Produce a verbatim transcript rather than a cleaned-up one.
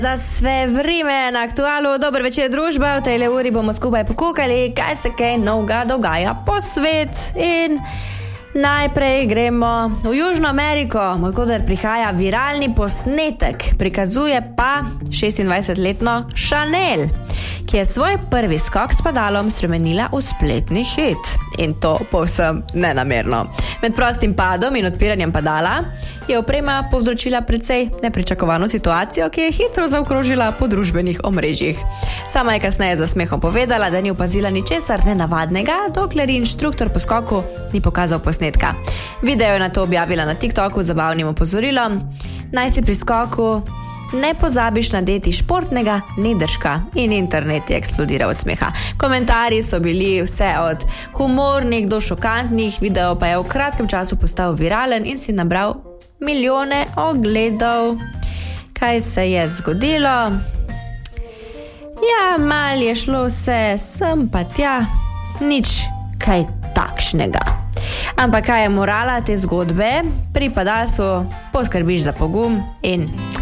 Za sve vreme na Aktualu, dober večer družba, v tej uri bomo skupaj pokukali, kaj se kaj novega dogaja po svet in najprej gremo v Južno Ameriko, odkuder prihaja viralni posnetek, prikazuje pa šestindvajsetletno Chanel, ki je svoj prvi skok s padalom spremenila v spletni hit in to povsem nenamerno. Med prostim padom in odpiranjem padala je oprema povzročila precej nepričakovano situacijo, ki je hitro zaokrožila po družbenih omrežjih. Sama je kasneje za smehom povedala, da ni opazila ničesar nenavadnega, dokler inštruktor po skoku ni pokazal posnetka. Video je nato objavila na TikToku z zabavnim opozorilom: naj si pri skoku ne pozabiš nadeti športnega nedržka, in internet je eksplodiral od smeha. Komentarji so bili vse od humornih do šokantnih, video pa je v kratkem času postal viralen in si nabral milijone ogledov. Kaj se je zgodilo? Ja, mal je šlo vse sem pa tja, nič kaj takšnega. Ampak kaj je morala te zgodbe? Pri padalcu poskrbiš za pogum in